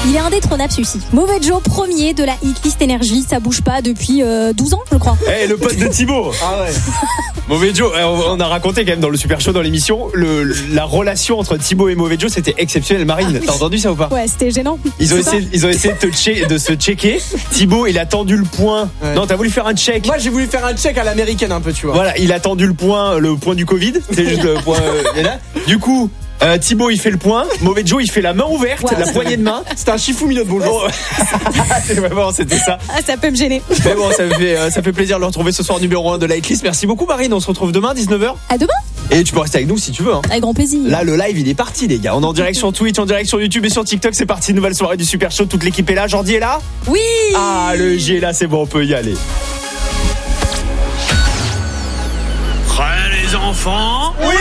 Il est indétrônable celui-ci. Mauvais Joe, premier de la hitlist énergie. Ça bouge pas depuis 12 ans, je crois. Le pote de Thibaut. Ah ouais. Mauvais Joe, on a raconté quand même dans le Super Show, dans l'émission, la relation entre Thibaut et Mauvais Joe, c'était exceptionnel. Marine, T'as entendu ça ou pas? Ouais, c'était gênant. Ils ont essayé de se checker. Thibaut, il a tendu le point. Ouais. Non, t'as voulu faire un check. Moi j'ai voulu faire un check à l'américaine un peu, tu vois. Voilà, il a tendu le point du Covid. C'est juste le point. Du coup, Thibaut il fait le point. Mauvais Joe il fait la main ouverte, Ouais. la poignée de main. C'était un Shifumi de bonjour. C'est vraiment, c'était ça. Ah, ça peut me gêner. Mais bon, ça fait plaisir de le retrouver ce soir numéro 1 de la hitlist. Merci beaucoup Marine, on se retrouve demain 19h. À demain. Et tu peux rester avec nous si tu veux. Avec grand plaisir. Là le live il est parti les gars. On est en direct sur Twitch, en direct sur YouTube et sur TikTok. C'est parti, nouvelle soirée du Super Show. Toute l'équipe est là. Jordi est là. Oui. Ah le G est là, c'est bon, on peut y aller. Prêts les enfants? Oui.